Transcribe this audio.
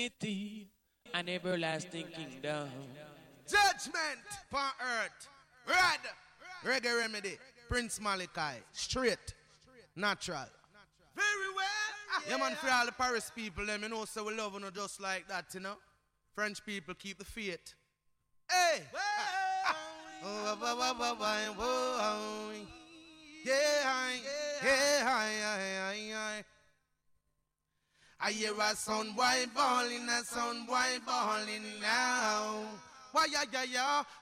An everlasting kingdom. Judgment upon earth. Red. Reggae Remedy. Prince Malachi. Straight. Natural. Very well. Yeah, man, for all the Paris people, them, you know, so we love you just like that, you know. French people keep the faith. Hey! I hear a sound boy bawling, a sound boy bawling now. Why, yeah, yeah, yeah.